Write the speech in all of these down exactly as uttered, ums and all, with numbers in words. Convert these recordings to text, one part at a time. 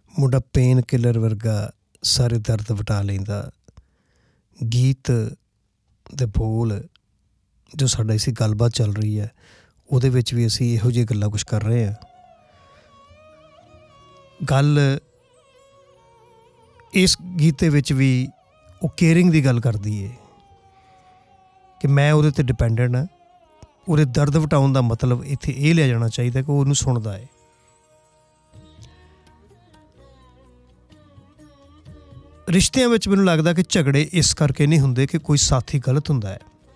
ਮੁੰਡਾ pain killer ਵਰਗਾ ਸਾਰੇ ਦਰਦ ਵਟਾ ਲੈਂਦਾ। ਗੀਤ ਦੇ ਬੋਲ ਜੋ ਸਾਡਾ ਇਸੀ ਗੱਲਬਾਤ ਚੱਲ ਰਹੀ ਹੈ ਉਹਦੇ ਵਿੱਚ ਵੀ ਅਸੀਂ ਇਹੋ ਜਿਹੀਆਂ ਗੱਲਾਂ ਕੁਛ ਕਰ ਰਹੇ ਹਾਂ। ਗੱਲ ਇਸ ਗੀਤ ਦੇ ਵਿੱਚ ਵੀ ਉਹ ਕੇਅਰਿੰਗ ਦੀ ਗੱਲ ਕਰਦੀ ਹੈ ਕਿ ਮੈਂ ਉਹਦੇ 'ਤੇ ਡਿਪੈਂਡੈਂਟ ਹਾਂ। ਉਹਦੇ ਦਰਦ ਵਟਾਉਣ ਦਾ ਮਤਲਬ ਇੱਥੇ ਇਹ ਲਿਆ ਜਾਣਾ ਚਾਹੀਦਾ ਕਿ ਉਹ ਉਹਨੂੰ ਸੁਣਦਾ ਹੈ। ਰਿਸ਼ਤਿਆਂ ਵਿੱਚ ਮੈਨੂੰ ਲੱਗਦਾ ਕਿ ਝਗੜੇ ਇਸ ਕਰਕੇ ਨਹੀਂ ਹੁੰਦੇ ਕਿ ਕੋਈ ਸਾਥੀ ਗਲਤ ਹੁੰਦਾ ਹੈ,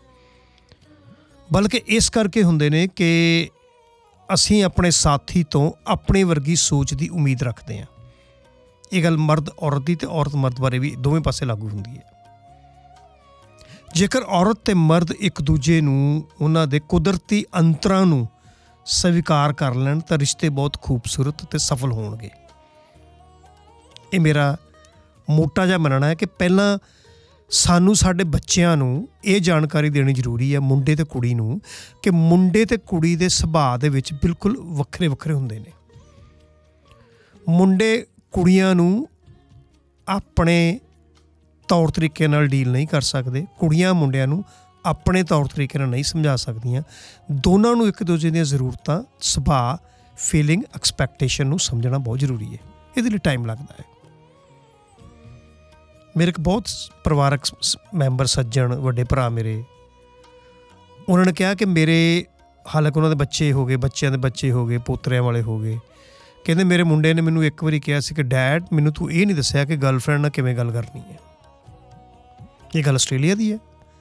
ਬਲਕਿ ਇਸ ਕਰਕੇ ਹੁੰਦੇ ਨੇ ਕਿ ਅਸੀਂ ਆਪਣੇ ਸਾਥੀ ਤੋਂ ਆਪਣੇ ਵਰਗੀ ਸੋਚ ਦੀ ਉਮੀਦ ਰੱਖਦੇ ਹਾਂ। ਇਹ ਗੱਲ ਮਰਦ ਔਰਤ ਦੀ ਅਤੇ ਔਰਤ ਮਰਦ ਬਾਰੇ ਵੀ ਦੋਵੇਂ ਪਾਸੇ ਲਾਗੂ ਹੁੰਦੀ ਹੈ। ਜੇਕਰ ਔਰਤ ਅਤੇ ਮਰਦ ਇੱਕ ਦੂਜੇ ਨੂੰ ਉਹਨਾਂ ਦੇ ਕੁਦਰਤੀ ਅੰਤਰਾਂ ਨੂੰ ਸਵੀਕਾਰ ਕਰ ਲੈਣ ਤਾਂ ਰਿਸ਼ਤੇ ਬਹੁਤ ਖੂਬਸੂਰਤ ਅਤੇ ਸਫਲ ਹੋਣਗੇ। ਇਹ ਮੇਰਾ ਮੋਟਾ ਜਿਹਾ ਮੰਨਣਾ ਹੈ ਕਿ ਪਹਿਲਾਂ ਸਾਨੂੰ ਸਾਡੇ ਬੱਚਿਆਂ ਨੂੰ ਇਹ ਜਾਣਕਾਰੀ ਦੇਣੀ ਜ਼ਰੂਰੀ ਹੈ, ਮੁੰਡੇ ਅਤੇ ਕੁੜੀ ਨੂੰ, ਕਿ ਮੁੰਡੇ ਅਤੇ ਕੁੜੀ ਦੇ ਸੁਭਾਅ ਦੇ ਵਿੱਚ ਬਿਲਕੁਲ ਵੱਖਰੇ ਵੱਖਰੇ ਹੁੰਦੇ ਨੇ। ਮੁੰਡੇ ਕੁੜੀਆਂ ਨੂੰ ਆਪਣੇ ਤੌਰ ਤਰੀਕੇ ਨਾਲ ਡੀਲ ਨਹੀਂ ਕਰ ਸਕਦੇ, ਕੁੜੀਆਂ ਮੁੰਡਿਆਂ ਨੂੰ ਆਪਣੇ ਤੌਰ ਤਰੀਕੇ ਨਾਲ ਨਹੀਂ ਸਮਝਾ ਸਕਦੀਆਂ। ਦੋਨਾਂ ਨੂੰ ਇੱਕ ਦੂਜੇ ਦੀਆਂ ਜ਼ਰੂਰਤਾਂ, ਸੁਭਾਅ, ਫੀਲਿੰਗ, ਐਕਸਪੈਕਟੇਸ਼ਨ ਨੂੰ ਸਮਝਣਾ ਬਹੁਤ ਜ਼ਰੂਰੀ ਹੈ। ਇਹਦੇ ਲਈ ਟਾਈਮ ਲੱਗਦਾ ਹੈ। ਮੇਰੇ ਇੱਕ ਬਹੁਤ ਪਰਿਵਾਰਕ ਮੈਂਬਰ ਸੱਜਣ, ਵੱਡੇ ਭਰਾ ਮੇਰੇ, ਉਹਨਾਂ ਨੇ ਕਿਹਾ ਕਿ ਮੇਰੇ ਹਾਲਾਂਕਿ ਉਹਨਾਂ ਦੇ ਬੱਚੇ ਹੋ ਗਏ, ਬੱਚਿਆਂ ਦੇ ਬੱਚੇ ਹੋ ਗਏ, ਪੋਤਰਿਆਂ ਵਾਲੇ ਹੋ ਗਏ, ਕਹਿੰਦੇ ਮੇਰੇ ਮੁੰਡੇ ਨੇ ਮੈਨੂੰ ਇੱਕ ਵਾਰੀ ਕਿਹਾ ਸੀ ਕਿ ਡੈਡ ਮੈਨੂੰ ਤੂੰ ਇਹ ਨਹੀਂ ਦੱਸਿਆ ਕਿ ਗਰਲਫਰੈਂਡ ਨਾਲ ਕਿਵੇਂ ਗੱਲ ਕਰਨੀ ਹੈ। ਇਹ ਗੱਲ ਆਸਟ੍ਰੇਲੀਆ ਦੀ ਹੈ।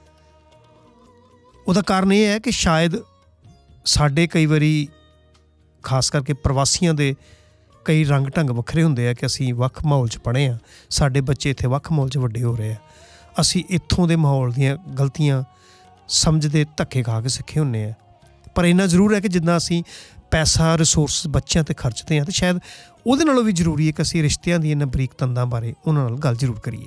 ਉਹਦਾ ਕਾਰਨ ਇਹ ਹੈ ਕਿ ਸ਼ਾਇਦ ਸਾਡੇ ਕਈ ਵਾਰੀ ਖਾਸ ਕਰਕੇ ਪ੍ਰਵਾਸੀਆਂ ਦੇ ਕਈ ਰੰਗ ਢੰਗ ਵੱਖਰੇ ਹੁੰਦੇ ਆ ਕਿ ਅਸੀਂ ਵੱਖ ਮਾਹੌਲ 'ਚ ਪੜ੍ਹੇ ਹਾਂ, ਸਾਡੇ ਬੱਚੇ ਇੱਥੇ ਵੱਖ ਮਾਹੌਲ 'ਚ ਵੱਡੇ ਹੋ ਰਹੇ ਆ। ਅਸੀਂ ਇੱਥੋਂ ਦੇ ਮਾਹੌਲ ਦੀਆਂ ਗਲਤੀਆਂ ਸਮਝਦੇ ਧੱਕੇ ਖਾ ਕੇ ਸਿੱਖੇ ਹੁੰਦੇ ਆ। ਪਰ ਇੰਨਾ ਜ਼ਰੂਰ ਹੈ ਕਿ ਜਿੱਦਾਂ ਅਸੀਂ ਪੈਸਾ, ਰਿਸੋਰਸ ਬੱਚਿਆਂ 'ਤੇ ਖਰਚਦੇ ਹਾਂ, ਅਤੇ ਸ਼ਾਇਦ ਉਹਦੇ ਨਾਲੋਂ ਵੀ ਜ਼ਰੂਰੀ ਹੈ ਕਿ ਅਸੀਂ ਰਿਸ਼ਤਿਆਂ ਦੀਆਂ ਇਹਨਾਂ ਬਰੀਕ ਤੰਦਾਂ ਬਾਰੇ ਉਹਨਾਂ ਨਾਲ ਗੱਲ ਜ਼ਰੂਰ ਕਰੀਏ।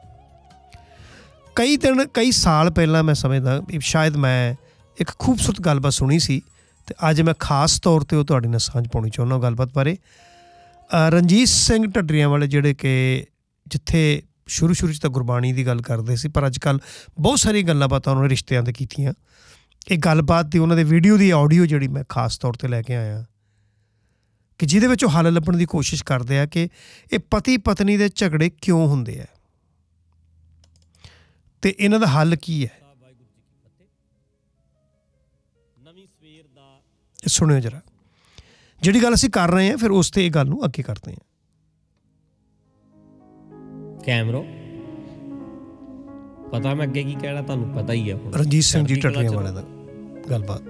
ਕਈ ਦਿਨ ਕਈ ਸਾਲ ਪਹਿਲਾਂ ਮੈਂ ਸਮਝਦਾ ਸ਼ਾਇਦ ਮੈਂ ਇੱਕ ਖੂਬਸੂਰਤ ਗੱਲਬਾਤ ਸੁਣੀ ਸੀ, ਅਤੇ ਅੱਜ ਮੈਂ ਖਾਸ ਤੌਰ 'ਤੇ ਉਹ ਤੁਹਾਡੇ ਨਾਲ ਸਾਂਝ ਪਾਉਣੀ ਚਾਹੁੰਦਾ ਗੱਲਬਾਤ ਬਾਰੇ। ਰਣਜੀਤ ਸਿੰਘ ਢੱਡਰੀਆਂ ਵਾਲੇ, ਜਿਹੜੇ ਕਿ ਜਿੱਥੇ ਸ਼ੁਰੂ ਸ਼ੁਰੂ 'ਚ ਤਾਂ ਗੁਰਬਾਣੀ ਦੀ ਗੱਲ ਕਰਦੇ ਸੀ, ਪਰ ਅੱਜ ਕੱਲ੍ਹ ਬਹੁਤ ਸਾਰੀਆਂ ਗੱਲਾਂ ਬਾਤਾਂ ਉਹਨਾਂ ਨੇ ਰਿਸ਼ਤਿਆਂ 'ਤੇ ਕੀਤੀਆਂ। ਇਹ ਗੱਲਬਾਤ ਦੀ ਉਹਨਾਂ ਦੇ ਵੀਡੀਓ ਦੀ ਆਡੀਓ ਜਿਹੜੀ ਮੈਂ ਖਾਸ ਤੌਰ 'ਤੇ ਲੈ ਕੇ ਆਇਆ, ਕਿ ਜਿਹਦੇ ਵਿੱਚ ਉਹ ਹੱਲ ਲੱਭਣ ਦੀ ਕੋਸ਼ਿਸ਼ ਕਰਦੇ ਆ ਕਿ ਇਹ ਪਤੀ ਪਤਨੀ ਦੇ ਝਗੜੇ ਕਿਉਂ ਹੁੰਦੇ ਆ ਅਤੇ ਇਹਨਾਂ ਦਾ ਹੱਲ ਕੀ ਹੈ। ਸੁਣਿਓ ਜਰਾ, ਜਿਹੜੀ ਗੱਲ ਅਸੀਂ ਕਰ ਰਹੇ ਹਾਂ, ਫਿਰ ਉਸ 'ਤੇ ਇਹ ਗੱਲ ਨੂੰ ਅੱਗੇ ਕਰਦੇ ਹਾਂ। ਕੈਮਰੋ ਪਤਾ ਮੈਂ ਅੱਗੇ ਕੀ ਕਹਿਣਾ, ਤੁਹਾਨੂੰ ਪਤਾ ਹੀ ਹੈ। ਰਣਜੀਤ ਸਿੰਘ ਜੀ ਢੱਡਰੀਆਂ ਵਾਲੇ ਦਾ ਗੱਲਬਾਤ।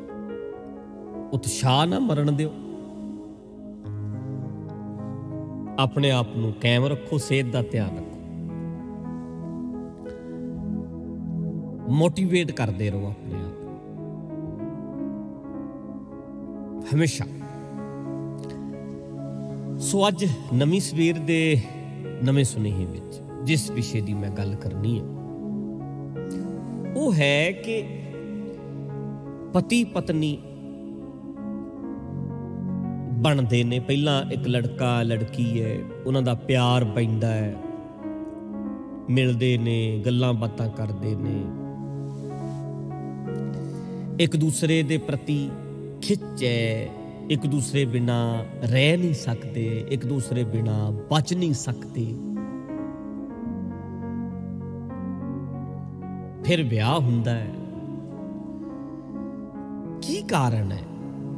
ਉਤਸ਼ਾਹ ਨਾ ਮਰਨ ਦਿਓ, ਆਪਣੇ ਆਪ ਨੂੰ ਕਾਇਮ ਰੱਖੋ, ਸਿਹਤ ਦਾ ਧਿਆਨ ਰੱਖੋ, ਮੋਟੀਵੇਟ ਕਰਦੇ ਰਹੋ ਆਪਣੇ ਆਪ ਹਮੇਸ਼ਾ। ਸੋ ਅੱਜ ਨਵੀਂ ਸਵੇਰ ਦੇ ਨਵੇਂ ਸੁਨੇਹੇ ਵਿੱਚ ਜਿਸ ਵਿਸ਼ੇ ਦੀ ਮੈਂ ਗੱਲ ਕਰਨੀ ਹੈ ਉਹ ਹੈ ਕਿ ਪਤੀ ਪਤਨੀ ਬਣਦੇ ਨੇ। ਪਹਿਲਾਂ ਇੱਕ ਲੜਕਾ ਲੜਕੀ ਹੈ, ਉਹਨਾਂ ਦਾ ਪਿਆਰ ਪੈਂਦਾ ਹੈ, ਮਿਲਦੇ ਨੇ, ਗੱਲਾਂ ਬਾਤਾਂ ਕਰਦੇ ਨੇ, ਇੱਕ ਦੂਸਰੇ ਦੇ ਪ੍ਰਤੀ ਖਿੱਚ ਹੈ, ਇੱਕ ਦੂਸਰੇ ਬਿਨਾ ਰਹਿ ਨਹੀਂ ਸਕਦੇ, ਇੱਕ ਦੂਸਰੇ ਬਿਨਾ ਬਚ ਨਹੀਂ ਸਕਦੇ। ਫਿਰ ਵਿਆਹ ਹੁੰਦਾ ਹੈ। ਕੀ ਕਾਰਨ ਹੈ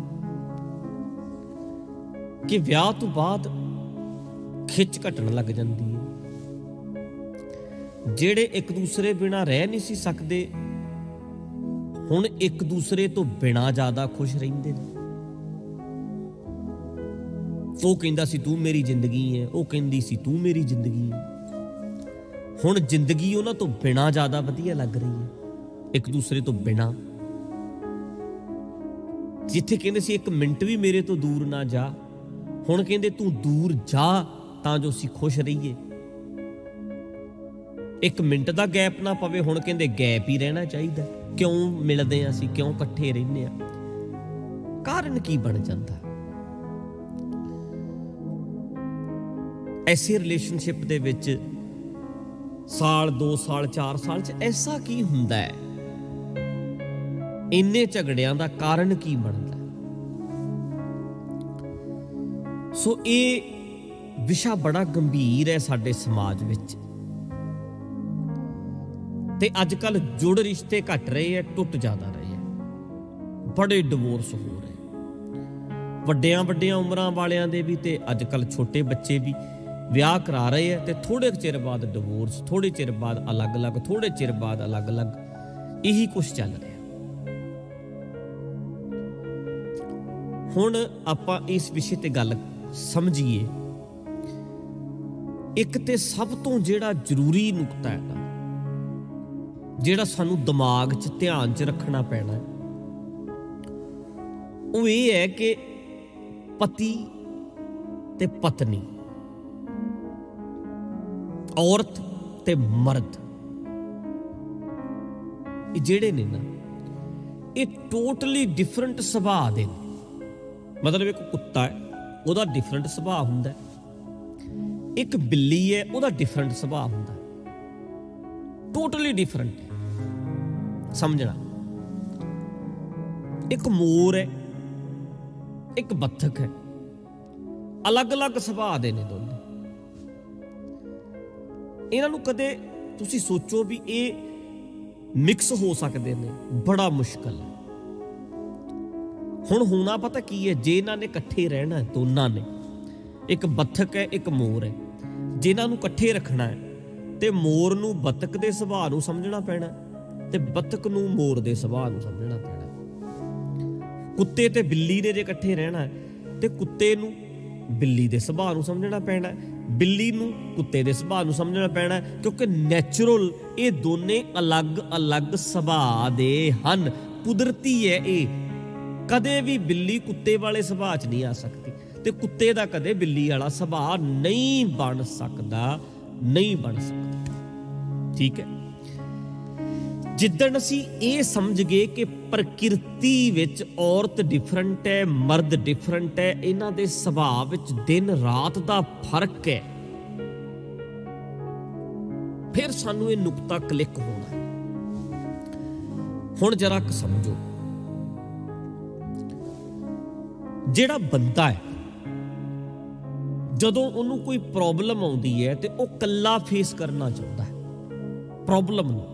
ਕਿ ਵਿਆਹ ਤੋਂ ਬਾਅਦ ਖਿੱਚ ਘਟਣ ਲੱਗ ਜਾਂਦੀ ਹੈ? ਜਿਹੜੇ ਇੱਕ ਦੂਸਰੇ ਬਿਨਾ ਰਹਿ ਨਹੀਂ ਸੀ ਸਕਦੇ, ਹੁਣ ਇੱਕ ਦੂਸਰੇ ਤੋਂ ਬਿਨਾ ਜ਼ਿਆਦਾ ਖੁਸ਼ ਰਹਿੰਦੇ ਨੇ। ਉਹ ਕਹਿੰਦਾ ਸੀ ਤੂੰ ਮੇਰੀ ਜ਼ਿੰਦਗੀ ਹੈ, ਉਹ ਕਹਿੰਦੀ ਸੀ ਤੂੰ ਮੇਰੀ ਜ਼ਿੰਦਗੀ ਹੈ। ਹੁਣ ਜ਼ਿੰਦਗੀ ਉਹਨਾਂ ਤੋਂ ਬਿਨਾ ਜ਼ਿਆਦਾ ਵਧੀਆ ਲੱਗ ਰਹੀ ਹੈ, ਇੱਕ ਦੂਸਰੇ ਤੋਂ ਬਿਨਾ। ਜਿੱਥੇ ਕਹਿੰਦੇ ਸੀ ਇੱਕ ਮਿੰਟ ਵੀ ਮੇਰੇ ਤੋਂ ਦੂਰ ਨਾ ਜਾ, ਹੁਣ ਕਹਿੰਦੇ ਤੂੰ ਦੂਰ ਜਾ ਤਾਂ ਜੋ ਅਸੀਂ ਖੁਸ਼ ਰਹੀਏ। ਇੱਕ ਮਿੰਟ ਦਾ ਗੈਪ ਨਾ ਪਵੇ, ਹੁਣ ਕਹਿੰਦੇ ਗੈਪ ਹੀ ਰਹਿਣਾ ਚਾਹੀਦਾ। ਕਿਉਂ ਮਿਲਦੇ ਹਾਂ ਅਸੀਂ, ਕਿਉਂ ਇਕੱਠੇ ਰਹਿੰਦੇ ਹਾਂ? ਕਾਰਨ ਕੀ ਬਣ ਜਾਂਦਾ? ਐਸੇ ਰਿਲੇਸ਼ਨਸ਼ਿਪ ਦੇ ਵਿੱਚ ਸਾਲ ਦੋ ਸਾਲ ਚਾਰ ਸਾਲ 'ਚ ਐਸਾ ਕੀ ਹੁੰਦਾ ਹੈ, ਇੰਨੇ ਝਗੜਿਆਂ ਦਾ ਕਾਰਨ ਕੀ ਬਣਦਾ? ਸੋ ਇਹ ਵਿਸ਼ਾ ਬੜਾ ਗੰਭੀਰ ਹੈ ਸਾਡੇ ਸਮਾਜ ਵਿੱਚ, ਤੇ ਅੱਜ ਕੱਲ੍ਹ ਜੁੜ ਰਿਸ਼ਤੇ ਘਟ ਰਹੇ ਹੈ, ਟੁੱਟ ਜ਼ਿਆਦਾ ਰਹੇ ਹੈ, ਬੜੇ ਡਿਵੋਰਸ ਹੋ ਰਹੇ, ਵੱਡਿਆਂ ਵੱਡੀਆਂ ਉਮਰਾਂ ਵਾਲਿਆਂ ਦੇ ਵੀ ਤੇ ਅੱਜ ਕੱਲ੍ਹ ਛੋਟੇ ਬੱਚੇ ਵੀ ਵਿਆਹ ਕਰਾ ਰਹੇ ਹੈ, ਤੇ ਥੋੜ੍ਹੇ ਚਿਰ ਬਾਅਦ ਡਿਵੋਰਸ, ਥੋੜ੍ਹੇ ਚਿਰ ਬਾਅਦ ਅਲੱਗ ਅਲੱਗ, ਥੋੜ੍ਹੇ ਚਿਰ ਬਾਅਦ ਅਲੱਗ ਅਲੱਗ, ਇਹੀ ਕੁਛ ਚੱਲ ਰਿਹਾ। ਹੁਣ ਆਪਾਂ ਇਸ ਵਿਸ਼ੇ ਤੇ ਗੱਲ ਸਮਝੀਏ। ਇੱਕ ਤੇ ਸਭ ਤੋਂ ਜਿਹੜਾ ਜ਼ਰੂਰੀ ਨੁਕਤਾ ਹੈ ਨਾ, ਜਿਹੜਾ ਸਾਨੂੰ ਦਿਮਾਗ 'ਚ ਧਿਆਨ 'ਚ ਰੱਖਣਾ ਪੈਣਾ, ਉਹ ਇਹ ਹੈ ਕਿ ਪਤੀ ਤੇ ਪਤਨੀ, ਔਰਤ ਤੇ ਮਰਦ, ਇਹ ਜਿਹੜੇ ਨੇ ਨਾ, ਇਹ ਟੋਟਲੀ ਡਿਫਰੈਂਟ ਸੁਭਾਅ ਦੇ ਨੇ। ਮਤਲਬ ਇੱਕ ਕੁੱਤਾ ਹੈ, ਉਹਦਾ ਡਿਫਰੈਂਟ ਸੁਭਾਅ ਹੁੰਦਾ, ਇੱਕ ਬਿੱਲੀ ਹੈ, ਉਹਦਾ ਡਿਫਰੈਂਟ ਸੁਭਾਅ ਹੁੰਦਾ, ਟੋਟਲੀ ਡਿਫਰੈਂਟ ਸਮਝਣਾ। ਇੱਕ ਮੋਰ ਹੈ, ਇੱਕ ਬੱਤਖ ਹੈ, ਅਲੱਗ-ਅਲੱਗ ਸੁਭਾਅ ਦੇ ਨੇ ਦੋਨੇ। ਇਹਨਾਂ ਨੂੰ ਕਦੇ ਤੁਸੀਂ ਸੋਚੋ ਵੀ ਇਹ ਮਿਕਸ ਹੋ ਸਕਦੇ ਨੇ, ਬੜਾ ਮੁਸ਼ਕਲ ਹੈ। ਹੁਣ ਹੋਣਾ ਪਤਾ ਕੀ ਹੈ, ਜੇ ਇਹਨਾਂ ਨੇ ਇਕੱਠੇ ਰਹਿਣਾ ਦੋਨਾਂ ਨੇ, ਇੱਕ ਬੱਤਖ ਹੈ ਇੱਕ ਮੋਰ ਹੈ, ਜੇ ਇਹਨਾਂ ਨੂੰ ਇਕੱਠੇ ਰੱਖਣਾ ਹੈ ਤੇ ਮੋਰ ਨੂੰ ਬੱਤਖ ਦੇ ਸੁਭਾਅ ਨੂੰ ਸਮਝਣਾ ਪੈਣਾ, ਤੇ ਬੱਤਖ ਨੂੰ ਮੋਰ ਦੇ ਸੁਭਾਅ ਨੂੰ ਸਮਝਣਾ ਪੈਣਾ। ਕੁੱਤੇ ਤੇ ਬਿੱਲੀ ਨੇ ਜੇ ਇਕੱਠੇ ਰਹਿਣਾ ਤੇ ਕੁੱਤੇ ਨੂੰ ਬਿੱਲੀ ਦੇ ਸੁਭਾਅ ਨੂੰ ਸਮਝਣਾ ਪੈਣਾ, ਬਿੱਲੀ ਨੂੰ ਕੁੱਤੇ ਦੇ ਸੁਭਾਅ ਨੂੰ ਸਮਝਣਾ ਪੈਣਾ, ਕਿਉਂਕਿ ਨੈਚੁਰਲ ਇਹ ਦੋਨੇ ਅਲੱਗ-ਅਲੱਗ ਸੁਭਾਅ ਦੇ ਹਨ, ਕੁਦਰਤੀ ਹੈ ਇਹ। ਕਦੇ ਵੀ ਬਿੱਲੀ ਕੁੱਤੇ ਵਾਲੇ ਸੁਭਾਅ 'ਚ ਨਹੀਂ ਆ ਸਕਦੀ, ਤੇ ਕੁੱਤੇ ਦਾ ਕਦੇ ਬਿੱਲੀ ਵਾਲਾ ਸੁਭਾਅ ਨਹੀਂ ਬਣ ਸਕਦਾ, ਨਹੀਂ ਬਣ ਸਕਦਾ। ਠੀਕ ਹੈ, ਜਿੱਦਣ ਅਸੀਂ ਇਹ ਸਮਝ ਗਏ ਕਿ ਪ੍ਰਕਿਰਤੀ ਵਿੱਚ ਔਰਤ ਡਿਫਰੈਂਟ ਹੈ, ਮਰਦ ਡਿਫਰੈਂਟ ਹੈ, ਇਹਨਾਂ ਦੇ ਸੁਭਾਅ ਵਿੱਚ ਦਿਨ ਰਾਤ ਦਾ ਫਰਕ ਹੈ, ਫਿਰ ਸਾਨੂੰ ਇਹ ਨੁਕਤਾ ਕਲਿੱਕ ਹੋਣਾ। ਹੁਣ ਜਰਾ ਕੁ ਸਮਝੋ, ਜਿਹੜਾ ਬੰਦਾ ਹੈ, ਜਦੋਂ ਉਹਨੂੰ ਕੋਈ ਪ੍ਰੋਬਲਮ ਆਉਂਦੀ ਹੈ ਤੇ ਉਹ ਇਕੱਲਾ ਫੇਸ ਕਰਨਾ ਚਾਹੁੰਦਾ ਹੈ ਪ੍ਰੋਬਲਮ ਨੂੰ।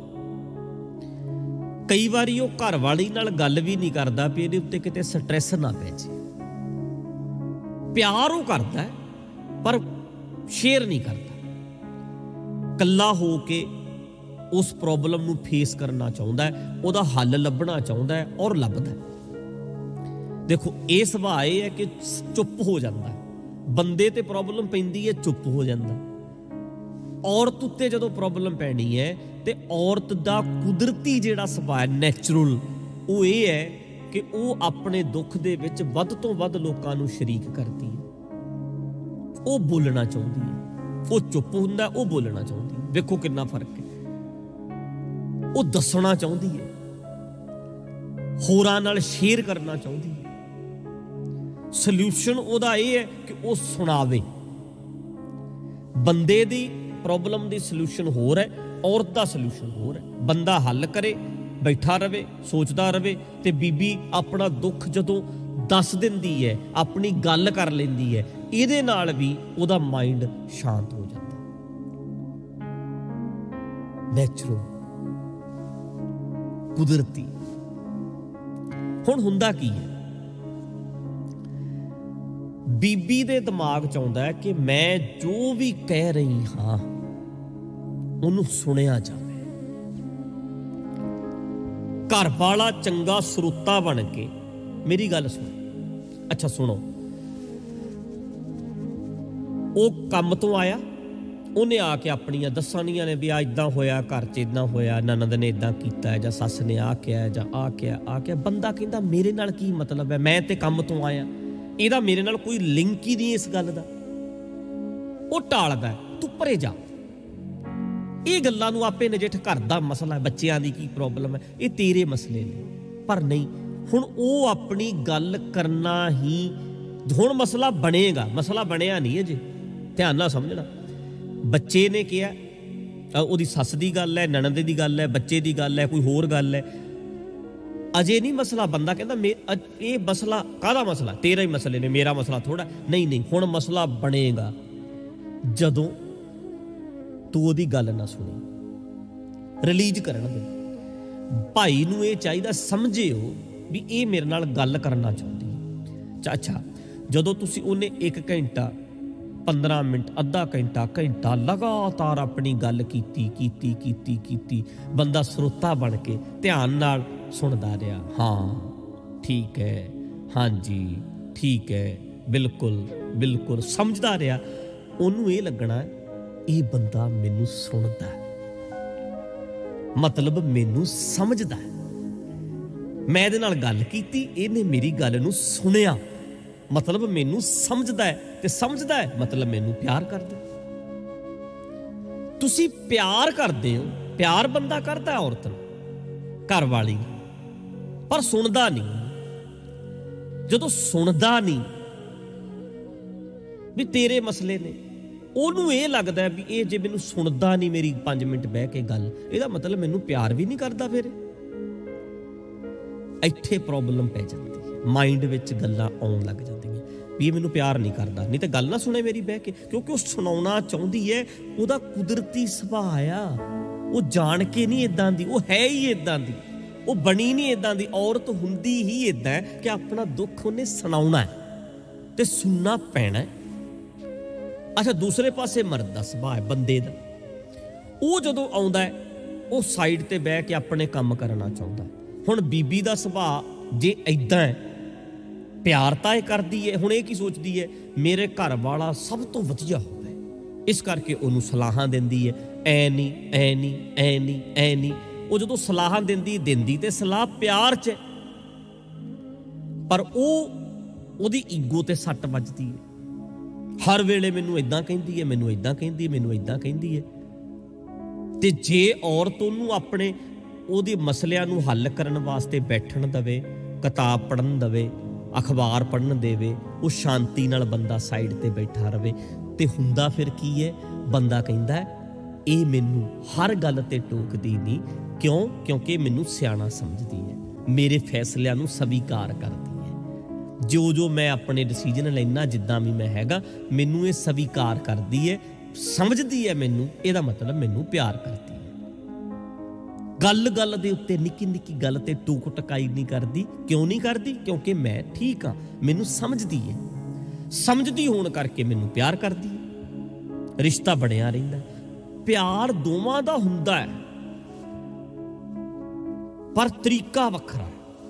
ਕਈ ਵਾਰੀ ਉਹ ਘਰ ਵਾਲੀ ਨਾਲ ਗੱਲ ਵੀ ਨਹੀਂ ਕਰਦਾ ਵੀ ਇਹਦੇ ਉੱਤੇ ਕਿਤੇ ਸਟ੍ਰੈਸ ਨਾ ਪੈ ਜੇ। ਪਿਆਰ ਉਹ ਕਰਦਾ ਪਰ ਸ਼ੇਅਰ ਨਹੀਂ ਕਰਦਾ, ਇਕੱਲਾ ਹੋ ਕੇ ਉਸ ਪ੍ਰੋਬਲਮ ਨੂੰ ਫੇਸ ਕਰਨਾ ਚਾਹੁੰਦਾ ਹੈ, ਉਹਦਾ ਹੱਲ ਲੱਭਣਾ ਚਾਹੁੰਦਾ ਹੈ ਔਰ ਲੱਭਦਾ। ਦੇਖੋ ਇਹ ਸੁਭਾਅ ਇਹ ਹੈ ਕਿ ਚੁੱਪ ਹੋ ਜਾਂਦਾ, ਬੰਦੇ ਤੇ ਪ੍ਰੋਬਲਮ ਪੈਂਦੀ ਹੈ ਚੁੱਪ ਹੋ ਜਾਂਦਾ। ਔਰਤ ਉੱਤੇ ਜਦੋਂ ਪ੍ਰੋਬਲਮ ਪੈਣੀ ਹੈ ਤੇ ਔਰਤ ਦਾ ਕੁਦਰਤੀ ਜਿਹੜਾ ਸੁਭਾਅ ਨੈਚੁਰਲ, ਉਹ ਇਹ ਹੈ ਕਿ ਉਹ ਆਪਣੇ ਦੁੱਖ ਦੇ ਵਿੱਚ ਵੱਧ ਤੋਂ ਵੱਧ ਲੋਕਾਂ ਨੂੰ ਸ਼ਰੀਕ ਕਰਦੀ ਹੈ। ਉਹ ਬੋਲਣਾ ਚਾਹੁੰਦੀ ਹੈ, ਉਹ ਚੁੱਪ ਹੁੰਦਾ, ਉਹ ਬੋਲਣਾ ਚਾਹੁੰਦੀ ਹੈ। ਵੇਖੋ ਕਿੰਨਾ ਫਰਕ ਹੈ। ਉਹ ਦੱਸਣਾ ਚਾਹੁੰਦੀ ਹੈ, ਹੋਰਾਂ ਨਾਲ ਸ਼ੇਅਰ ਕਰਨਾ ਚਾਹੁੰਦੀ ਹੈ। ਸੋਲਿਊਸ਼ਨ ਉਹਦਾ ਇਹ ਹੈ ਕਿ ਉਹ ਸੁਣਾਵੇ। ਬੰਦੇ ਦੀ ਪ੍ਰੋਬਲਮ ਦੀ ਸੋਲਿਊਸ਼ਨ ਹੋਰ ਹੈ, ਔਰਤ ਦਾ ਸੋਲਿਊਸ਼ਨ ਹੋਰ ਹੈ। ਬੰਦਾ ਹੱਲ ਕਰੇ, ਬੈਠਾ ਰਵੇ, ਸੋਚਦਾ ਰਵੇ, ਤੇ ਬੀਬੀ ਆਪਣਾ ਦੁੱਖ ਜਦੋਂ ਦੱਸ ਦਿੰਦੀ ਹੈ, ਆਪਣੀ ਗੱਲ ਕਰ ਲੈਂਦੀ ਹੈ, ਇਹਦੇ ਨਾਲ ਵੀ ਉਹਦਾ ਮਾਈਂਡ ਸ਼ਾਂਤ ਹੋ ਜਾਂਦਾ। ਨੈਚੁਰਲ, ਕੁਦਰਤੀ। ਹੁਣ ਹੁੰਦਾ ਕੀ ਹੈ, ਬੀਬੀ ਦੇ ਦਿਮਾਗ 'ਚ ਆਉਂਦਾ ਹੈ ਕਿ ਮੈਂ ਜੋ ਵੀ ਕਹਿ ਰਹੀ ਹਾਂ ਉਹਨੂੰ ਸੁਣਿਆ ਜਾਵੇ। ਘਰ ਵਾਲਾ ਚੰਗਾ ਸਰੋਤਾ ਬਣ ਕੇ ਮੇਰੀ ਗੱਲ ਸੁਣ। ਅੱਛਾ ਸੁਣੋ, ਉਹ ਕੰਮ ਤੋਂ ਆਇਆ, ਉਹਨੇ ਆ ਕੇ ਆਪਣੀਆਂ ਦੱਸਣੀਆਂ ਨੇ ਵੀ ਆ ਇੱਦਾਂ ਹੋਇਆ, ਘਰ 'ਚ ਇੱਦਾਂ ਹੋਇਆ, ਨਨਦ ਨੇ ਇੱਦਾਂ ਕੀਤਾ, ਜਾਂ ਸੱਸ ਨੇ ਆ ਕਿਹਾ, ਜਾਂ ਆ ਕਿਹਾ ਆ ਕਿਹਾ। ਬੰਦਾ ਕਹਿੰਦਾ ਮੇਰੇ ਨਾਲ ਕੀ ਮਤਲਬ ਹੈ, ਮੈਂ ਤੇ ਕੰਮ ਤੋਂ ਆਇਆ, ਇਹਦਾ ਮੇਰੇ ਨਾਲ ਕੋਈ ਲਿੰਕ ਹੀ ਨਹੀਂ ਇਸ ਗੱਲ ਦਾ। ਉਹ ਟਾਲਦਾ, ਤੂੰ ਪਰੇ ਜਾ, ਇਹ ਗੱਲਾਂ ਨੂੰ ਆਪੇ ਨਜਿੱਠ, ਘਰ ਦਾ ਮਸਲਾ ਹੈ, ਬੱਚਿਆਂ ਦੀ ਕੀ ਪ੍ਰੋਬਲਮ ਹੈ, ਇਹ ਤੇਰੇ ਮਸਲੇ ਨੇ। ਪਰ ਨਹੀਂ, ਹੁਣ ਉਹ ਆਪਣੀ ਗੱਲ ਕਰਨਾ ਹੀ, ਹੁਣ ਮਸਲਾ ਬਣੇਗਾ, ਮਸਲਾ ਬਣਿਆ ਨਹੀਂ ਅਜੇ, ध्यान नाल समझना। बच्चे ने किहा ਉਹਦੀ ਸੱਸ ਦੀ ਗੱਲ ਹੈ, ਨਣਦ ਦੀ ਗੱਲ ਹੈ, ਬੱਚੇ ਦੀ ਗੱਲ ਹੈ, ਕੋਈ ਹੋਰ ਗੱਲ ਹੈ, ਅਜੇ ਨਹੀਂ ਮਸਲਾ। ਬੰਦਾ ਕਹਿੰਦਾ ਮੇ ਇਹ ਮਸਲਾ ਕਾਹਦਾ ਮਸਲਾ, ਤੇਰਾ ਹੀ ਮਸਲੇ ਨੇ, ਮੇਰਾ ਮਸਲਾ ਥੋੜਾ। ਨਹੀਂ ਨਹੀਂ, ਹੁਣ ਮਸਲਾ ਬਣੇਗਾ ਜਦੋਂ ਤੂੰ ਉਹਦੀ ਗੱਲ ਨਾ ਸੁਣੀ। ਰਿਲੀਜ਼ ਕਰਨ ਦੇ ਭਾਈ ਨੂੰ ਇਹ ਚਾਹੀਦਾ, ਸਮਝਿਓ ਵੀ ਇਹ ਮੇਰੇ ਨਾਲ ਗੱਲ ਕਰਨਾ ਚਾਹੁੰਦੀ ਹੈ। ਅੱਛਾ, ਜਦੋਂ ਤੁਸੀਂ ਉਹਨੇ ਇੱਕ ਘੰਟਾ पंद्रह मिनट अद्धा घंटा घंटा लगातार अपनी गल कीती कीती कीती कीती बंदा श्रोता बन के ध्यान नाल सुनदा रहा। हाँ ठीक है, हाँ जी ठीक है, बिल्कुल बिल्कुल समझदा रहा। उन्होंने ये लगना ये बंदा मैनू सुनदा, मतलब मैनू समझदा। मैं इहदे नाल गल कीती, इहने मेरी गल नूं सुनिया, मतलब मैनू समझदा है। ते समझदा है मतलब मैनू प्यार करदा। तुसी प्यार करदे हो, प्यार बंदा करदा है औरत नूं, घर वाली, पर सुनदा नहीं। जदों सुनदा नहीं भी तेरे मसले ने, ਉਹਨੂੰ ਇਹ ਲੱਗਦਾ ਵੀ ਇਹ ਜੇ ਮੈਨੂੰ ਸੁਣਦਾ ਨਹੀਂ ਮੇਰੀ ਪੰਜ ਮਿੰਟ ਬਹਿ ਕੇ ਗੱਲ, ਇਹਦਾ ਮਤਲਬ ਮੈਨੂੰ ਪਿਆਰ ਵੀ ਨਹੀਂ ਕਰਦਾ। ਫਿਰ ਇੱਥੇ ਪ੍ਰੋਬਲਮ ਪੈ ਜਾਂਦੀ ਹੈ, ਮਾਈਂਡ ਵਿੱਚ ਗੱਲਾਂ ਆਉਣ ਲੱਗ ਜਾਂਦੀਆਂ ਵੀ ਇਹ ਮੈਨੂੰ ਪਿਆਰ ਨਹੀਂ ਕਰਦਾ। ਨਹੀਂ ਤਾਂ ਗੱਲ ਨਾ ਸੁਣੇ ਮੇਰੀ ਬਹਿ ਕੇ, ਕਿਉਂਕਿ ਉਹ ਸੁਣਾਉਣਾ ਚਾਹੁੰਦੀ ਹੈ, ਉਹਦਾ ਕੁਦਰਤੀ ਸੁਭਾਅ ਆ, ਉਹ ਜਾਣ ਕੇ ਨਹੀਂ ਇੱਦਾਂ ਦੀ, ਉਹ ਹੈ ਹੀ ਇੱਦਾਂ ਦੀ, ਉਹ ਬਣੀ ਨਹੀਂ ਇੱਦਾਂ ਦੀ। ਔਰਤ ਹੁੰਦੀ ਹੀ ਇੱਦਾਂ ਹੈ ਕਿ ਆਪਣਾ ਦੁੱਖ ਉਹਨੇ ਸੁਣਾਉਣਾ ਤੇ ਸੁਣਨਾ ਪੈਣਾ। ਅੱਛਾ, ਦੂਸਰੇ ਪਾਸੇ ਮਰਦ ਦਾ ਸੁਭਾਅ ਹੈ, ਬੰਦੇ ਦਾ, ਉਹ ਜਦੋਂ ਆਉਂਦਾ ਹੈ ਉਹ ਸਾਈਡ ਤੇ ਬਹਿ ਕੇ ਆਪਣੇ ਕੰਮ ਕਰਨਾ ਚਾਹੁੰਦਾ। ਹੁਣ ਬੀਬੀ ਦਾ ਸੁਭਾਅ ਜੇ ਇੱਦਾਂ ਹੈ, ਪਿਆਰ ਤਾਂ ਇਹ ਕਰਦੀ ਹੈ, ਹੁਣ ਇਹ ਕੀ ਸੋਚਦੀ ਹੈ ਮੇਰੇ ਘਰ ਵਾਲਾ ਸਭ ਤੋਂ ਵਧੀਆ ਹੋਵੇ, ਇਸ ਕਰਕੇ ਉਹਨੂੰ ਸਲਾਹਾਂ ਦਿੰਦੀ ਹੈ, ਐ ਨਹੀਂ ਐ ਨਹੀਂ ਐ ਨਹੀਂ ਐ ਨਹੀਂ। ਉਹ ਜਦੋਂ ਸਲਾਹਾਂ ਦਿੰਦੀ ਦਿੰਦੀ ਤੇ ਸਲਾਹ ਪਿਆਰ 'ਚ, ਪਰ ਉਹ ਉਹਦੀ ਈਗੋ ਤੇ ਸੱਟ ਵੱਜਦੀ ਹੈ। ਹਰ ਵੇਲੇ ਮੈਨੂੰ ਇੱਦਾਂ ਕਹਿੰਦੀ ਹੈ, ਮੈਨੂੰ ਇੱਦਾਂ ਕਹਿੰਦੀ ਹੈ, ਮੈਨੂੰ ਇੱਦਾਂ ਕਹਿੰਦੀ ਹੈ। ਤੇ ਜੇ ਔਰਤ ਉਹਨੂੰ ਆਪਣੇ ਉਹਦੇ ਮਸਲਿਆਂ ਨੂੰ ਹੱਲ ਕਰਨ ਵਾਸਤੇ ਬੈਠਣ ਦੇਵੇ, ਕਿਤਾਬ ਪੜ੍ਹਨ ਦੇਵੇ, ਅਖਬਾਰ ਪੜ੍ਹਨ ਦੇਵੇ, ਉਹ ਸ਼ਾਂਤੀ ਨਾਲ ਬੰਦਾ ਸਾਈਡ ਤੇ ਬੈਠਾ ਰਵੇ, ਤੇ ਹੁੰਦਾ ਫਿਰ ਕੀ ਹੈ, ਬੰਦਾ ਕਹਿੰਦਾ ਇਹ ਮੈਨੂੰ ਹਰ ਗੱਲ ਤੇ ਟੋਕਦੀ ਨਹੀਂ। ਕਿਉਂ? ਕਿਉਂਕਿ ਮੈਨੂੰ ਸਿਆਣਾ ਸਮਝਦੀ ਹੈ, ਮੇਰੇ ਫੈਸਲਿਆਂ ਨੂੰ ਸਵੀਕਾਰ ਕਰਦੀ ਹੈ। ਜੋ ਜੋ ਮੈਂ ਆਪਣੇ ਡਿਸੀਜਨ ਲੈਣਾ, ਜਿੱਦਾਂ ਵੀ ਮੈਂ ਹੈਗਾ, ਮੈਨੂੰ ਇਹ ਸਵੀਕਾਰ ਕਰਦੀ ਹੈ, ਸਮਝਦੀ ਹੈ ਮੈਨੂੰ, ਇਹਦਾ ਮਤਲਬ ਮੈਨੂੰ ਪਿਆਰ ਕਰਦੀ ਹੈ। ਗੱਲ ਗੱਲ ਦੇ ਉੱਤੇ, ਨਿੱਕੀ ਨਿੱਕੀ ਗੱਲ ਤੇ ਟੂਕ ਟਕਾਈ ਨਹੀਂ ਕਰਦੀ। ਕਿਉਂ ਨਹੀਂ ਕਰਦੀ? ਕਿਉਂਕਿ ਮੈਂ ਠੀਕ ਹਾਂ, ਮੈਨੂੰ ਸਮਝਦੀ ਹੈ। ਸਮਝਦੀ ਹੋਣ ਕਰਕੇ ਮੈਨੂੰ ਪਿਆਰ ਕਰਦੀ ਹੈ, ਰਿਸ਼ਤਾ ਬਣਿਆ ਰਹਿੰਦਾ। ਪਿਆਰ ਦੋਵਾਂ ਦਾ ਹੁੰਦਾ ਹੈ, ਪਰ ਤਰੀਕਾ ਵੱਖਰਾ।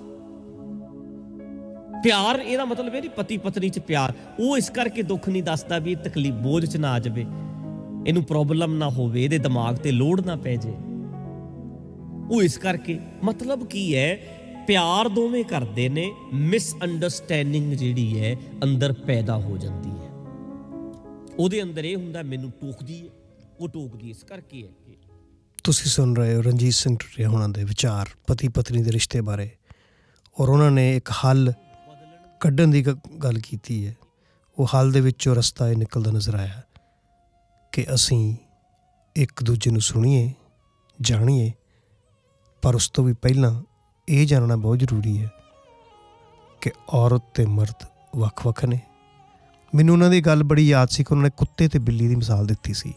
ਪਿਆਰ ਇਹਦਾ ਮਤਲਬ ਇਹ ਨਹੀਂ ਪਤੀ ਪਤਨੀ 'ਚ ਪਿਆਰ, ਉਹ ਇਸ ਕਰਕੇ ਦੁੱਖ ਨਹੀਂ ਦੱਸਦਾ ਵੀ ਇਹ ਤਕਲੀਫ ਬੋਝ 'ਚ ਨਾ ਆ ਜਾਵੇ, ਇਹਨੂੰ ਪ੍ਰੋਬਲਮ ਨਾ ਹੋਵੇ, ਇਹਦੇ ਦਿਮਾਗ ਤੇ ਲੋੜ ਨਾ ਪੈ ਜੇ। ਉਹ ਇਸ ਕਰਕੇ ਮਤਲਬ ਕੀ ਹੈ, ਪਿਆਰ ਦੋਵੇਂ ਕਰਦੇ ਨੇ, ਮਿਸ ਅੰਡਰਸਟੈਂਡਿੰਗ ਜਿਹੜੀ ਹੈ ਅੰਦਰ ਪੈਦਾ ਹੋ ਜਾਂਦੀ ਹੈ। ਉਹਦੇ ਅੰਦਰ ਇਹ ਹੁੰਦਾ ਮੈਨੂੰ ਟੋਕਦੀ ਹੈ, ਉਹ ਟੋਕਦੀ ਇਸ ਕਰਕੇ ਹੈ। ਤੁਸੀਂ ਸੁਣ ਰਹੇ ਹੋ ਰਣਜੀਤ ਸਿੰਘ ਟੁਟਿਆ ਹੋਣਾ ਦੇ ਵਿਚਾਰ ਪਤੀ ਪਤਨੀ ਦੇ ਰਿਸ਼ਤੇ ਬਾਰੇ, ਔਰ ਉਹਨਾਂ ਨੇ ਇੱਕ ਹੱਲ ਕੱਢਣ ਦੀ ਗੱਲ ਕੀਤੀ ਹੈ। ਉਹ ਹੱਲ ਦੇ ਵਿੱਚੋਂ ਰਸਤਾ ਇਹ ਨਿਕਲਦਾ ਨਜ਼ਰ ਆਇਆ ਕਿ ਅਸੀਂ ਇੱਕ ਦੂਜੇ ਨੂੰ ਸੁਣੀਏ, ਜਾਣੀਏ, ਪਰ ਉਸ ਤੋਂ ਵੀ ਪਹਿਲਾਂ ਇਹ ਜਾਣਨਾ ਬਹੁਤ ਜ਼ਰੂਰੀ ਹੈ ਕਿ ਔਰਤ ਅਤੇ ਮਰਦ ਵੱਖ ਵੱਖ ਨੇ। ਮੈਨੂੰ ਉਹਨਾਂ ਦੀ ਗੱਲ ਬੜੀ ਯਾਦ ਸੀ ਕਿ ਉਹਨਾਂ ਨੇ ਕੁੱਤੇ ਅਤੇ ਬਿੱਲੀ ਦੀ ਮਿਸਾਲ ਦਿੱਤੀ ਸੀ।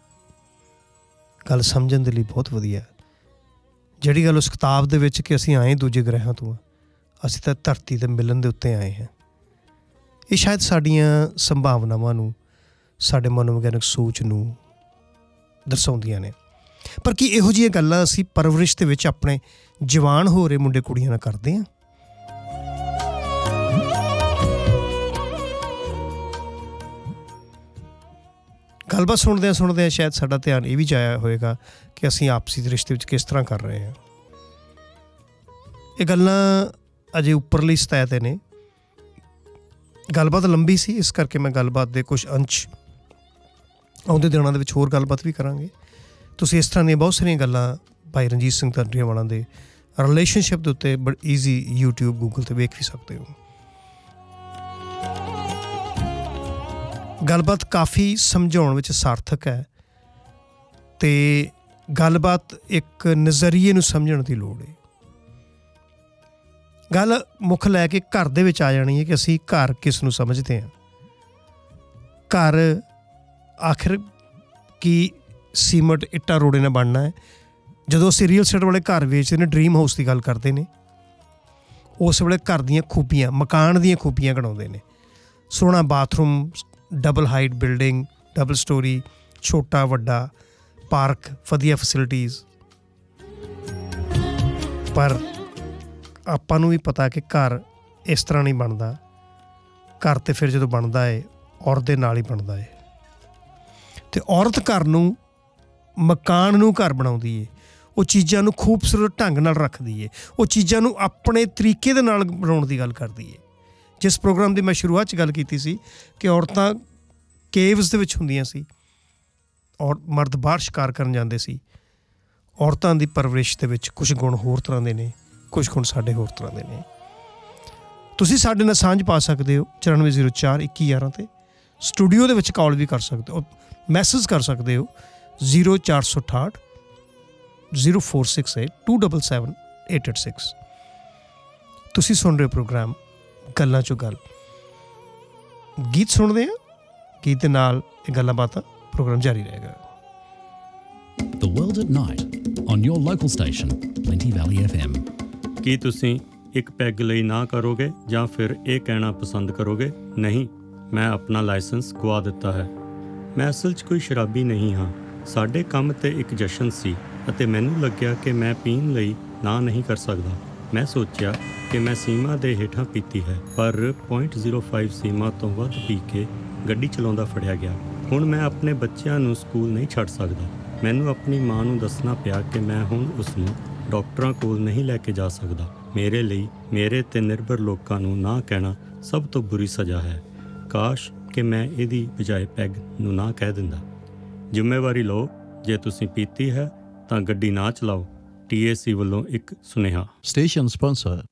ਗੱਲ ਸਮਝਣ ਦੇ ਲਈ ਬਹੁਤ ਵਧੀਆ। ਜਿਹੜੀ ਗੱਲ ਉਸ ਕਿਤਾਬ ਦੇ ਵਿੱਚ ਕਿ ਅਸੀਂ ਆਏ ਦੂਜੇ ਗ੍ਰਹਿਾਂ ਤੋਂ, ਅਸੀਂ ਤਾਂ ਧਰਤੀ 'ਤੇ ਮਿਲਣ ਦੇ ਉੱਤੇ ਆਏ ਹਾਂ, ਇਹ ਸ਼ਾਇਦ ਸਾਡੀਆਂ ਸੰਭਾਵਨਾਵਾਂ ਨੂੰ, ਸਾਡੇ ਮਨੋਵਿਗਿਆਨਕ ਸੋਚ ਨੂੰ ਦਰਸਾਉਂਦੀਆਂ ਨੇ। ਪਰ ਕੀ ਇਹੋ ਜਿਹੀਆਂ ਗੱਲਾਂ ਅਸੀਂ ਪਰਵਰਿਸ਼ ਦੇ ਵਿੱਚ ਆਪਣੇ ਜਵਾਨ ਹੋ ਰਹੇ ਮੁੰਡੇ ਕੁੜੀਆਂ ਨਾਲ ਕਰਦੇ ਹਾਂ? ਗੱਲਬਾਤ ਸੁਣਦਿਆਂ ਸੁਣਦਿਆਂ ਸ਼ਾਇਦ ਸਾਡਾ ਧਿਆਨ ਇਹ ਵੀ ਜਾਇਆ ਹੋਏਗਾ ਕਿ ਅਸੀਂ ਆਪਸੀ ਰਿਸ਼ਤੇ ਵਿੱਚ ਕਿਸ ਤਰ੍ਹਾਂ ਕਰ ਰਹੇ ਹਾਂ। ਇਹ ਗੱਲਾਂ ਅਜੇ ਉੱਪਰਲੀ ਸਤਹ 'ਤੇ ਨੇ। ਗੱਲਬਾਤ ਲੰਬੀ ਸੀ, ਇਸ ਕਰਕੇ ਮੈਂ ਗੱਲਬਾਤ ਦੇ ਕੁਛ ਅੰਸ਼ ਆਉਂਦੇ ਦਿਨਾਂ ਦੇ ਵਿੱਚ ਹੋਰ ਗੱਲਬਾਤ ਵੀ ਕਰਾਂਗੇ। ਤੁਸੀਂ ਇਸ ਤਰ੍ਹਾਂ ਦੀਆਂ ਬਹੁਤ ਸਾਰੀਆਂ ਗੱਲਾਂ ਭਾਈ ਰਣਜੀਤ ਸਿੰਘ ਟੁਟਿਆਵਾਲਾ ਦੇ ਰਿਲੇਸ਼ਨਸ਼ਿਪ ਦੇ ਉੱਤੇ ਬੜੀ ਈਜ਼ੀ ਯੂਟਿਊਬ ਗੂਗਲ 'ਤੇ ਵੇਖ ਵੀ ਸਕਦੇ ਹੋ। ਗੱਲਬਾਤ ਕਾਫੀ ਸਮਝਾਉਣ ਵਿੱਚ ਸਾਰਥਕ ਹੈ ਅਤੇ ਗੱਲਬਾਤ ਇੱਕ ਨਜ਼ਰੀਏ ਨੂੰ ਸਮਝਣ ਦੀ ਲੋੜ ਹੈ। ਗੱਲ ਮੁੱਖ ਲੈ ਕੇ ਘਰ ਦੇ ਵਿੱਚ ਆ ਜਾਣੀ ਹੈ ਕਿ ਅਸੀਂ ਘਰ ਕਿਸ ਨੂੰ ਸਮਝਦੇ ਹਾਂ। ਘਰ ਆਖਿਰ ਕੀ ਸੀਮਟ ਇੱਟਾਂ ਰੋੜੇ ਨਾਲ ਬਣਨਾ ਹੈ। ਜਦੋਂ ਅਸੀਂ ਰੀਅਲ ਸਟੇਟ ਵਾਲੇ ਘਰ ਵੇਚਦੇ ਨੇ, ਡਰੀਮ ਹਾਊਸ ਦੀ ਗੱਲ ਕਰਦੇ ਨੇ, ਉਸ ਵੇਲੇ ਘਰ ਦੀਆਂ ਖੂਬੀਆਂ, ਮਕਾਨ ਦੀਆਂ ਖੂਬੀਆਂ ਗਣਾਉਂਦੇ ਨੇ। ਸੋਹਣਾ bathroom, double height building, double storey, ਛੋਟਾ ਵੱਡਾ ਪਾਰਕ, ਵਧੀਆ ਫੈਸਿਲਿਟੀਜ਼। ਪਰ ਆਪਾਂ ਨੂੰ ਵੀ ਪਤਾ ਕਿ ਘਰ ਇਸ ਤਰ੍ਹਾਂ ਨਹੀਂ ਬਣਦਾ। ਘਰ ਤਾਂ ਫਿਰ ਜਦੋਂ ਬਣਦਾ ਹੈ ਔਰਤ ਦੇ ਨਾਲ ਹੀ ਬਣਦਾ ਹੈ। ਅਤੇ ਔਰਤ ਘਰ ਨੂੰ, ਮਕਾਨ ਨੂੰ ਘਰ ਬਣਾਉਂਦੀ ਹੈ। ਉਹ ਚੀਜ਼ਾਂ ਨੂੰ ਖੂਬਸੂਰਤ ਢੰਗ ਨਾਲ ਰੱਖਦੀ ਹੈ। ਉਹ ਚੀਜ਼ਾਂ ਨੂੰ ਆਪਣੇ ਤਰੀਕੇ ਦੇ ਨਾਲ ਬਣਾਉਣ ਦੀ ਗੱਲ ਕਰਦੀ ਹੈ। ਜਿਸ ਪ੍ਰੋਗਰਾਮ ਦੀ ਮੈਂ ਸ਼ੁਰੂਆਤ 'ਚ ਗੱਲ ਕੀਤੀ ਸੀ ਕਿ ਔਰਤਾਂ ਕੇਵਸ ਦੇ ਵਿੱਚ ਹੁੰਦੀਆਂ ਸੀ ਔਰ ਮਰਦ ਬਾਹਰ ਸ਼ਿਕਾਰ ਕਰਨ ਜਾਂਦੇ ਸੀ। ਔਰਤਾਂ ਦੀ ਪਰਵਰਿਸ਼ ਦੇ ਵਿੱਚ ਕੁਛ ਗੁਣ ਹੋਰ ਤਰ੍ਹਾਂ ਦੇ ਨੇ, ਕੁਛ ਗੁਣ ਸਾਡੇ ਹੋਰ ਤਰ੍ਹਾਂ ਦੇ ਨੇ। ਤੁਸੀਂ ਸਾਡੇ ਨਾਲ ਸਾਂਝ ਪਾ ਸਕਦੇ ਹੋ ਚੁਰਾਨਵੇਂ ਜ਼ੀਰੋ ਚਾਰ ਇੱਕੀ ਗਿਆਰਾਂ 'ਤੇ। ਸਟੂਡੀਓ ਦੇ ਵਿੱਚ ਕਾਲ ਵੀ ਕਰ ਸਕਦੇ ਹੋ, ਮੈਸੇਜ ਕਰ ਸਕਦੇ ਹੋ ਜ਼ੀਰੋ ਚਾਰ ਸੌ ਅਠਾਹਠ zero four six eight two double seven eight eight six. ਤੁਸੀਂ ਸੁਣ ਰਹੇ ਹੋ ਪ੍ਰੋਗਰਾਮ ਗੱਲਾਂ 'ਚੋਂ ਗੱਲ। ਗੀਤ ਸੁਣਦੇ ਹਾਂ, ਗੀਤ ਦੇ ਨਾਲ ਇਹ ਗੱਲਾਂ ਬਾਤਾਂ ਪ੍ਰੋਗਰਾਮ ਜਾਰੀ ਰਹੇਗਾ। The World at Night on your local station, Plenty Valley F M. ਕੀ ਤੁਸੀਂ ਇੱਕ ਪੈਗ ਲਈ ਨਾ ਕਰੋਗੇ ਜਾਂ ਫਿਰ ਇਹ ਕਹਿਣਾ ਪਸੰਦ ਕਰੋਗੇ, ਨਹੀਂ, ਮੈਂ ਆਪਣਾ ਲਾਇਸੈਂਸ ਗਵਾ ਦਿੱਤਾ ਹੈ। ਮੈਂ ਅਸਲ 'ਚ ਕੋਈ ਸ਼ਰਾਬੀ ਨਹੀਂ ਹਾਂ। ਸਾਡੇ ਕੰਮ 'ਤੇ ਇੱਕ ਜਸ਼ਨ ਸੀ ਅਤੇ ਮੈਨੂੰ ਲੱਗਿਆ ਕਿ ਮੈਂ ਪੀਣ ਲਈ ਨਾ ਨਹੀਂ ਕਰ ਸਕਦਾ। ਮੈਂ ਸੋਚਿਆ ਕਿ ਮੈਂ ਸੀਮਾ ਦੇ ਹੇਠਾਂ ਪੀਤੀ ਹੈ, ਪਰ ਪੁਆਇੰਟ ਜ਼ੀਰੋ ਫਾਈਵ ਸੀਮਾ ਤੋਂ ਵੱਧ ਪੀ ਕੇ ਗੱਡੀ ਚਲਾਉਂਦਾ ਫੜਿਆ ਗਿਆ। ਹੁਣ ਮੈਂ ਆਪਣੇ ਬੱਚਿਆਂ ਨੂੰ ਸਕੂਲ ਨਹੀਂ ਛੱਡ ਸਕਦਾ। ਮੈਨੂੰ ਆਪਣੀ ਮਾਂ ਨੂੰ ਦੱਸਣਾ ਪਿਆ ਕਿ ਮੈਂ ਹੁਣ ਉਸ ਨੂੰ ਡਾਕਟਰਾਂ ਕੋਲ ਨਹੀਂ ਲੈ ਕੇ ਜਾ ਸਕਦਾ। ਮੇਰੇ ਲਈ ਮੇਰੇ 'ਤੇ ਨਿਰਭਰ ਲੋਕਾਂ ਨੂੰ ਨਾ ਕਹਿਣਾ ਸਭ ਤੋਂ ਬੁਰੀ ਸਜ਼ਾ ਹੈ। ਕਾਸ਼ ਕਿ ਮੈਂ ਇਹਦੀ ਬਜਾਏ ਪੈਗ ਨੂੰ ਨਾ ਕਹਿ ਦਿੰਦਾ। ਜ਼ਿੰਮੇਵਾਰੀ ਲਓ, ਜੇ ਤੁਸੀਂ ਪੀਤੀ ਹੈ ਤਾਂ ਗੱਡੀ ਨਾ ਚਲਾਓ। ਟੀ ਏ ਸੀ ਵੱਲੋਂ ਇੱਕ ਸੁਨੇਹਾ। Station sponsor